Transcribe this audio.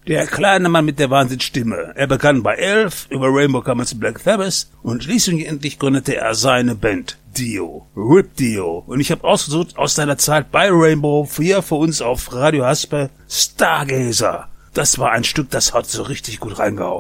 Der kleine Mann mit der Wahnsinnsstimme. Er begann bei 11, über Rainbow kam er zu Black Sabbath und schließlich gründete er seine Band Dio, Rip Dio. Und ich habe ausgesucht aus seiner Zeit bei Rainbow, hier für uns auf Radio Haspe, Stargazer. Das war ein Stück, das hat so richtig gut reingehauen.